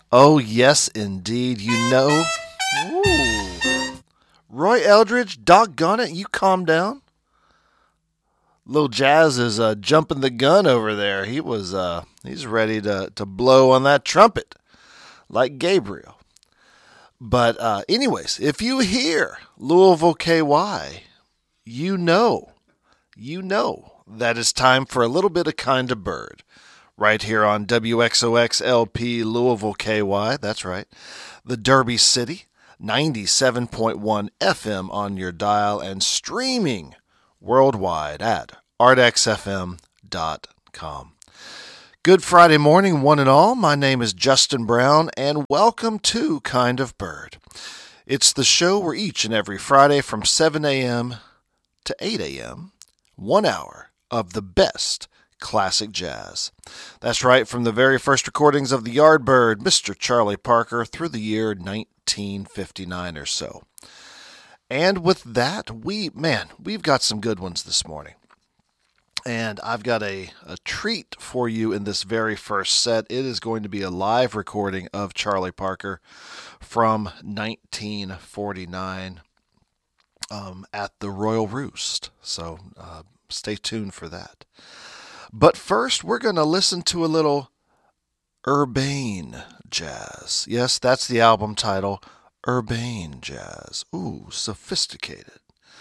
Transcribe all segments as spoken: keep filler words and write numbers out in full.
Oh, yes, indeed. You know. Ooh. Roy Eldridge, doggone it, you calm down. Little Jazz is uh, jumping the gun over there. He was uh, he's ready to, to blow on that trumpet like Gabriel. But uh, anyways, if you hear Louisville K Y, you know, you know that it's time for a little bit of Kind of Bird. Right here on W X O X L P Louisville K Y. That's right. The Derby City, ninety-seven point one F M on your dial and streaming worldwide at art x f m dot com. Good Friday morning, one and all. My name is Justin Brown, and welcome to Kind of Bird. It's the show where each and every Friday from seven a.m. to eight a.m., one hour of the best classic jazz. That's right, from the very first recordings of the Yardbird, Mister Charlie Parker, through the year nineteen fifty-nine or so. And with that, we, man, we've got some good ones this morning. And I've got a, a treat for you in this very first set. It is going to be a live recording of Charlie Parker from nineteen forty-nine um, at the Royal Roost. So uh, stay tuned for that. But first, we're going to listen to a little urbane jazz. Yes, that's the album title, Urbane Jazz. Ooh, sophisticated.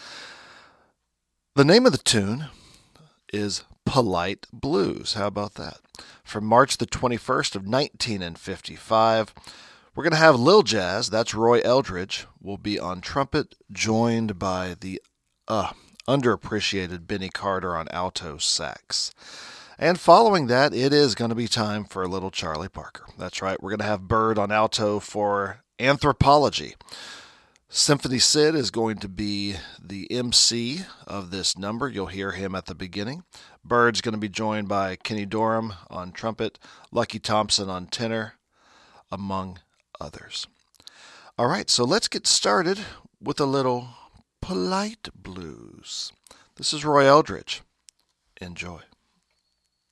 The name of the tune is Polite Blues. How about that? From March the twenty-first of nineteen fifty-five, we're going to have Lil Jazz, that's Roy Eldridge, will be on trumpet, joined by the uh, underappreciated Benny Carter on alto sax. And following that, it is going to be time for a little Charlie Parker. That's right, we're going to have Bird on alto for Anthropology. Symphony Sid is going to be the M C of this number. You'll hear him at the beginning. Bird's going to be joined by Kenny Dorham on trumpet, Lucky Thompson on tenor, among others. All right, so let's get started with a little Polite Blues. This is Roy Eldridge. Enjoy.